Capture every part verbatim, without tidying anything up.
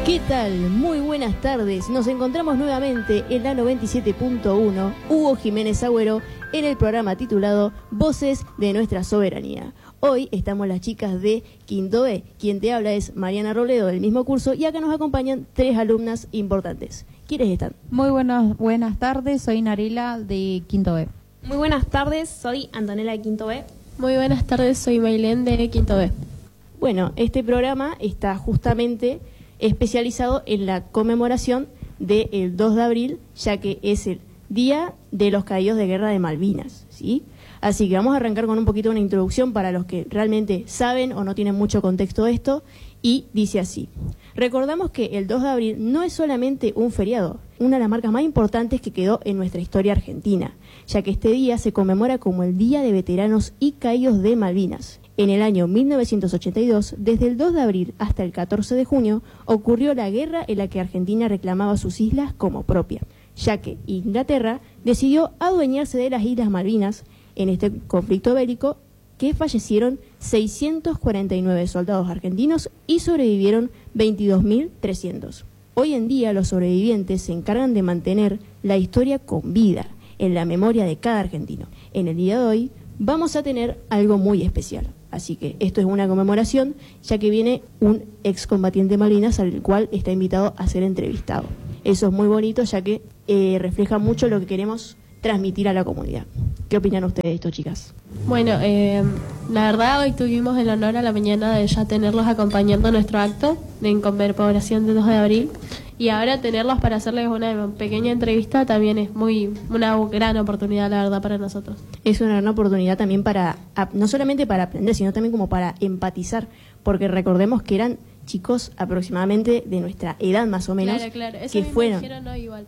¿Qué tal? Muy buenas tardes. Nos encontramos nuevamente en la noventa y siete punto uno, Hugo Jiménez Agüero, en el programa titulado Voces de Nuestra Soberanía. Hoy estamos las chicas de Quinto B. Quien te habla es Mariana Robledo, del mismo curso, y acá nos acompañan tres alumnas importantes. ¿Quiénes están? Muy buenas, buenas tardes, soy Narela de Quinto B. Muy buenas tardes, soy Antonella de Quinto B. Muy buenas tardes, soy Maylén de Quinto B. Bueno, este programa está justamente especializado en la conmemoración del dos de abril, ya que es el Día de los Caídos de Guerra de Malvinas, ¿sí? Así que vamos a arrancar con un poquito una introducción para los que realmente saben o no tienen mucho contexto de esto, y dice así: recordamos que el dos de abril no es solamente un feriado, una de las marcas más importantes que quedó en nuestra historia argentina, ya que este día se conmemora como el Día de Veteranos y Caídos de Malvinas. En el año mil novecientos ochenta y dos, desde el dos de abril hasta el catorce de junio, ocurrió la guerra en la que Argentina reclamaba sus islas como propia, ya que Inglaterra decidió adueñarse de las Islas Malvinas. En este conflicto bélico, que fallecieron seiscientos cuarenta y nueve soldados argentinos y sobrevivieron veintidós mil trescientos. Hoy en día los sobrevivientes se encargan de mantener la historia con vida, en la memoria de cada argentino. En el día de hoy vamos a tener algo muy especial. Así que esto es una conmemoración, ya que viene un excombatiente de Malvinas al cual está invitado a ser entrevistado. Eso es muy bonito, ya que eh, refleja mucho lo que queremos transmitir a la comunidad. ¿Qué opinan ustedes de esto, chicas? Bueno, eh, la verdad hoy tuvimos el honor a la mañana de ya tenerlos acompañando nuestro acto en conmemoración del dos de abril, y ahora tenerlos para hacerles una pequeña entrevista también es muy una gran oportunidad, la verdad, para nosotros. Es una gran oportunidad también para, no solamente para aprender, sino también como para empatizar, porque recordemos que eran chicos aproximadamente de nuestra edad más o menos, claro, claro. Eso que mismo fueron... dijeron hoy igual,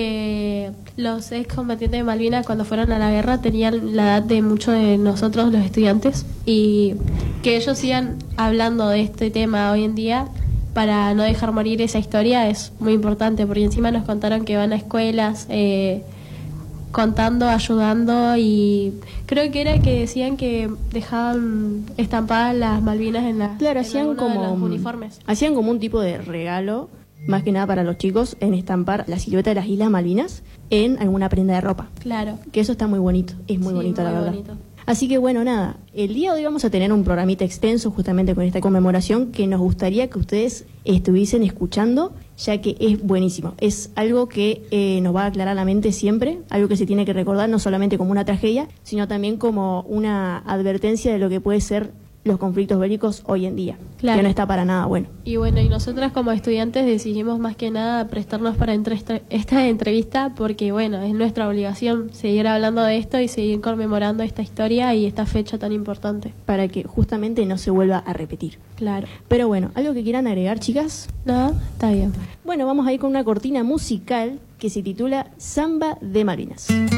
que los excombatientes de Malvinas cuando fueron a la guerra tenían la edad de muchos de nosotros los estudiantes, y que ellos sigan hablando de este tema hoy en día para no dejar morir esa historia es muy importante, porque encima nos contaron que van a escuelas eh, contando, ayudando, y creo que era que decían que dejaban estampadas las Malvinas en, la, claro, en hacían como de los uniformes. Hacían como un tipo de regalo, más que nada para los chicos, en estampar la silueta de las Islas Malvinas en alguna prenda de ropa. Claro. Que eso está muy bonito, es muy sí, bonito, muy la verdad. Bonito. Así que bueno, nada, el día de hoy vamos a tener un programita extenso justamente con esta conmemoración que nos gustaría que ustedes estuviesen escuchando, ya que es buenísimo. Es algo que eh, nos va a aclarar la mente siempre, algo que se tiene que recordar no solamente como una tragedia, sino también como una advertencia de lo que puede ser los conflictos bélicos hoy en día, claro, que no está para nada bueno. Y bueno, y nosotras como estudiantes decidimos más que nada prestarnos para entre esta entrevista, porque bueno, es nuestra obligación seguir hablando de esto y seguir conmemorando esta historia y esta fecha tan importante. Para que justamente no se vuelva a repetir. Claro. Pero bueno, ¿algo que quieran agregar, chicas? No, está bien. Bueno, vamos a ir con una cortina musical que se titula Samba de Malvinas.